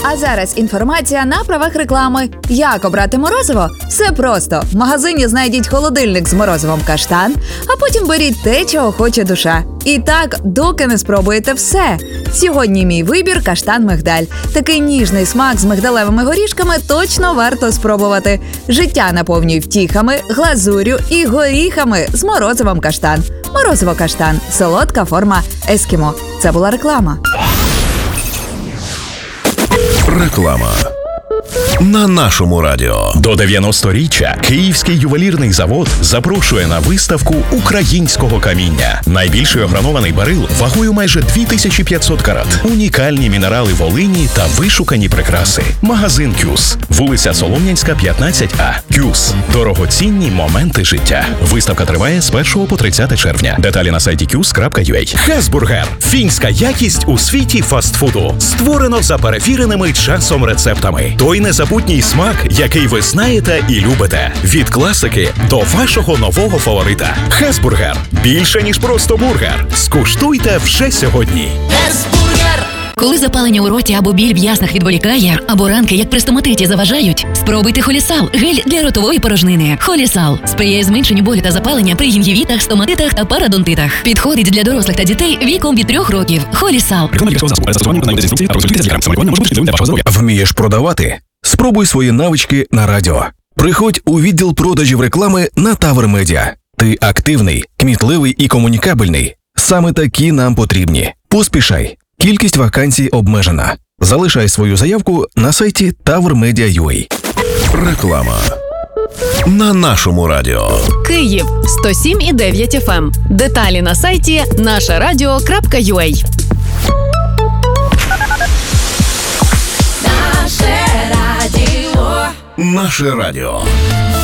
А зараз інформація на правах реклами. Як обрати морозиво? Все просто. В магазині знайдіть холодильник з морозивом каштан, а потім беріть те, чого хоче душа. І так, доки не спробуєте все. Сьогодні мій вибір – каштан-мигдаль. Такий ніжний смак з мигдалевими горішками точно варто спробувати. Життя наповнюй втіхами, глазурю і горіхами з морозивом каштан. Морозиво каштан – солодка форма ескімо. Це була реклама. Реклама. На нашому радіо. До 90-річчя Київський ювелірний завод запрошує на виставку українського каміння. Найбільший огранований барил вагою майже 2500 карат. Унікальні мінерали Волині та вишукані прикраси. Магазин «Кюс». Вулиця Солом'янська, 15А. «Кюс». Дорогоцінні моменти життя. Виставка триває з 1 по 30 червня. Деталі на сайті kюс.ua. Хесбургер. Фінська якість у світі фастфуду. Створено за перевіреними часом рецептами. Той незабутній смак, який ви знаєте і любите. Від класики до вашого нового фаворита. Хесбургер. Більше, ніж просто бургер. Скуштуйте вже сьогодні. Коли запалення у роті або біль в яснах відволікає, або ранки, як при стоматиті, заважають, спробуйте Холісал – гель для ротової порожнини. Холісал сприяє зменшенню болю та запалення при гінгівітах, стоматитах та парадонтитах. Підходить для дорослих та дітей віком від 3 років. Холісал. Вмієш продавати? Спробуй свої навички на радіо. Приходь у відділ продажів реклами на Тавр Медіа. Ти активний, кмітливий і комунікабельний. Саме такі нам потрібні. Поспішай. Кількість вакансій обмежена. Залишай свою заявку на сайті tavrmedia.ua. Реклама. На нашому радіо. Київ 107,9 FM. Деталі на сайті нашерадіо.ua. Наше радіо.